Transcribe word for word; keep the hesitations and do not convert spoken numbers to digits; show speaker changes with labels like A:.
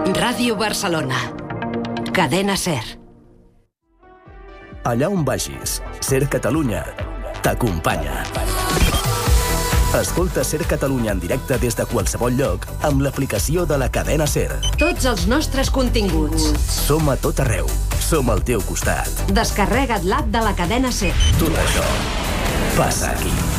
A: Ràdio Barcelona. Cadena SER.
B: Allà on vagis, SER Catalunya t'acompanya. Escolta SER Catalunya en directe des de qualsevol lloc amb l'aplicació de la cadena SER.
A: Tots els nostres continguts.
B: Som a tot arreu. Som al teu costat.
A: Descarrega't l'app de la cadena SER.
B: Tot això passa aquí.